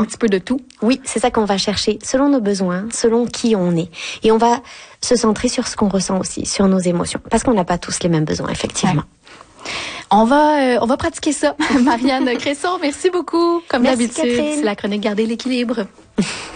un petit peu de tout. Oui, c'est ça qu'on va chercher selon nos besoins, selon qui on est. Et on va se centrer sur ce qu'on ressent aussi, sur nos émotions. Parce qu'on n'a pas tous les mêmes besoins, effectivement. Ouais. On va pratiquer ça. Marianne Cresson, merci beaucoup. Comme Merci, d'habitude, Catherine. c'est la chronique Garder l'équilibre.